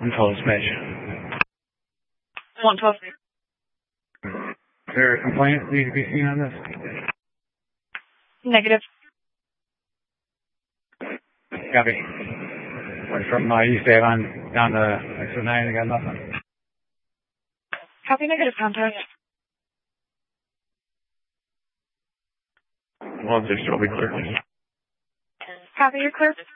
112 Smash. 112. Is there a complaint need to be seen on this? Negative. Copy. Went from East Avon down to exit 9, I got nothing. Copy, negative contact. Well, just will be clear. Copy, you're clear.